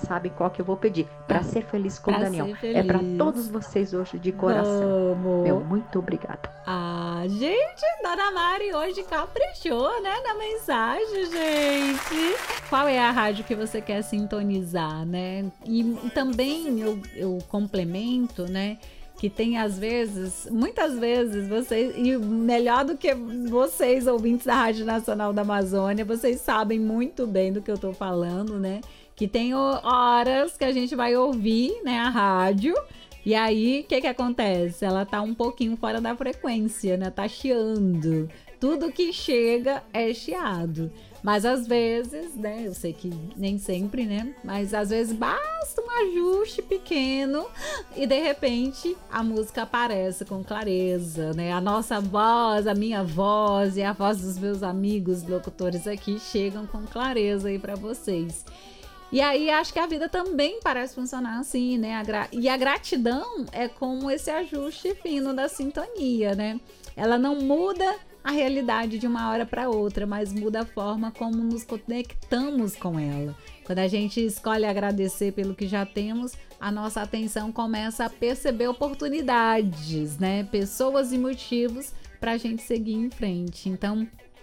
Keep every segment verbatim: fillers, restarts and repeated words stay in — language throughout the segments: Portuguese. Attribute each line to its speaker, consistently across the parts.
Speaker 1: sabe qual que eu vou pedir. Pra ser feliz com o
Speaker 2: Pra
Speaker 1: Daniel.
Speaker 2: ser feliz.
Speaker 1: É pra todos vocês hoje de coração.
Speaker 2: Vamos.
Speaker 1: Meu muito obrigada.
Speaker 2: Ah, gente, Dona Mari hoje caprichou, né, na mensagem, gente. Qual é a rádio que você quer sintonizar, né? E, e também eu, eu complemento, né, que tem às vezes, muitas vezes, vocês, e melhor do que vocês, ouvintes da Rádio Nacional da Amazônia, vocês sabem muito bem do que eu tô falando, né? Que tem horas que a gente vai ouvir, né, a rádio, e aí, o que que acontece? Ela tá um pouquinho fora da frequência, né? Tá chiando. Tudo que chega é chiado. Mas às vezes, né? Eu sei que nem sempre, né? Mas às vezes basta um ajuste pequeno e de repente a música aparece com clareza, né? A nossa voz, a minha voz e a voz dos meus amigos locutores aqui chegam com clareza aí para vocês. E aí acho que a vida também parece funcionar assim, né? A gra... E a gratidão é como esse ajuste fino da sintonia, né? Ela não muda a realidade de uma hora para outra, mas muda a forma como nos conectamos com ela. Quando a gente escolhe agradecer pelo que já temos, a nossa atenção começa a perceber oportunidades, né? Pessoas e motivos para a gente seguir em frente. Então,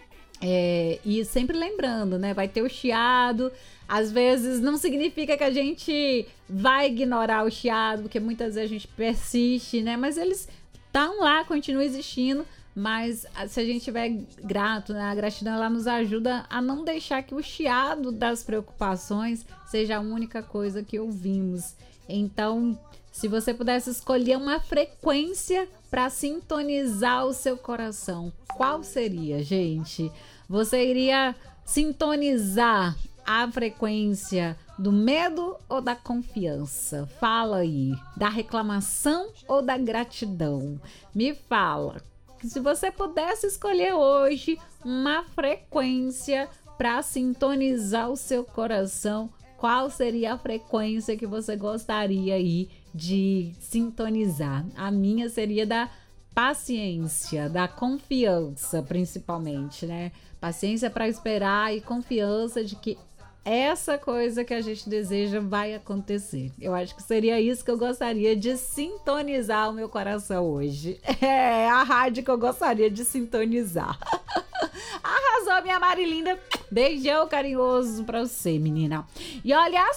Speaker 2: É, e sempre lembrando, né? Vai ter o chiado. Às vezes não significa que a gente vai ignorar o chiado, porque muitas vezes a gente persiste, né? Mas eles estão lá, continuam existindo. Mas se a gente estiver grato, né? A gratidão ela nos ajuda a não deixar que o chiado das preocupações seja a única coisa que ouvimos. Então, se você pudesse escolher uma frequência para sintonizar o seu coração, qual seria, gente? Você iria sintonizar a frequência do medo ou da confiança? Fala aí, da reclamação ou da gratidão? Me fala. Se você pudesse escolher hoje uma frequência para sintonizar o seu coração, qual seria a frequência que você gostaria aí de sintonizar? A minha seria da paciência, da confiança, principalmente, né? Paciência para esperar e confiança de que essa coisa que a gente deseja vai acontecer. Eu acho que seria isso que eu gostaria de sintonizar o meu coração hoje. É a rádio que eu gostaria de sintonizar. Arrasou, minha Marilinda. Beijão carinhoso pra você, menina. E olha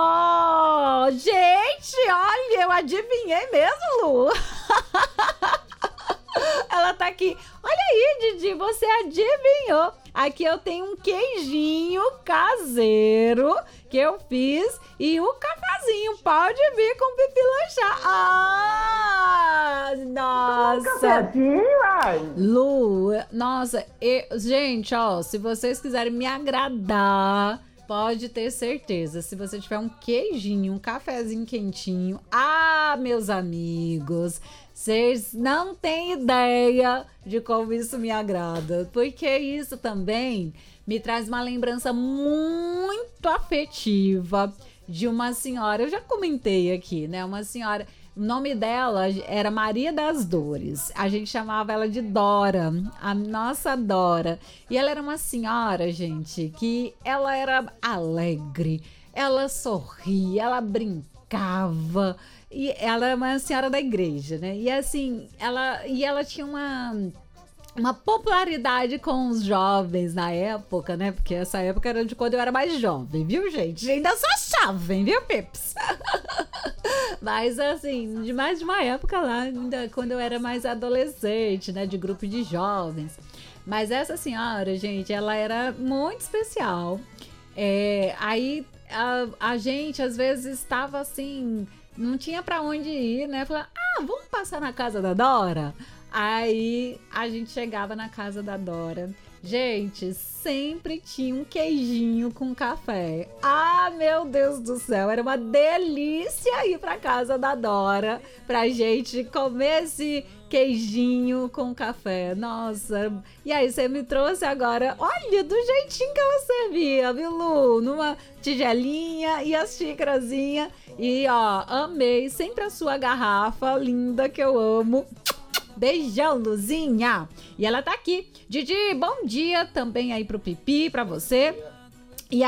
Speaker 2: só, gente, olha, eu adivinhei mesmo, Lu. Ela tá aqui. Olha aí, Didi, você adivinhou. Aqui eu tenho um queijinho caseiro que eu fiz e o cafezinho. Pode vir com pipi lanchar. Ah, nossa. Lu, nossa, eu, gente, ó, se vocês quiserem me agradar, pode ter certeza. Se você tiver um queijinho, um cafezinho quentinho, ah, meus amigos, vocês não têm ideia de como isso me agrada, porque isso também me traz uma lembrança muito afetiva de uma senhora, eu já comentei aqui, né? Uma senhora, o nome dela era Maria das Dores, a gente chamava ela de Dora, a nossa Dora, e ela era uma senhora, gente, que ela era alegre, ela sorria, ela brincava. E ela é uma senhora da igreja, né? E assim, ela, e ela tinha uma, uma popularidade com os jovens na época, né? Porque essa época era de quando eu era mais jovem, viu, gente? Ainda sou jovem, viu, Pips? Mas assim, de mais de uma época lá, ainda quando eu era mais adolescente, né? De grupo de jovens. Mas essa senhora, gente, ela era muito especial. É, aí a, a gente, às vezes, estava assim... Não tinha pra onde ir, né? Falei, ah, vamos passar na casa da Dora? Aí a gente chegava na casa da Dora. Gente, sempre tinha um queijinho com café. Ah, meu Deus do céu, era uma delícia ir pra casa da Dora pra gente comer esse queijinho com café. Nossa, e aí você me trouxe agora, olha, do jeitinho que ela servia, viu, Lu? Numa tigelinha e as xícarazinhas. E ó, amei, sempre a sua garrafa linda que eu amo. Beijão, Luzinha. E ela tá aqui. Didi, bom dia também aí pro Pipi, pra você.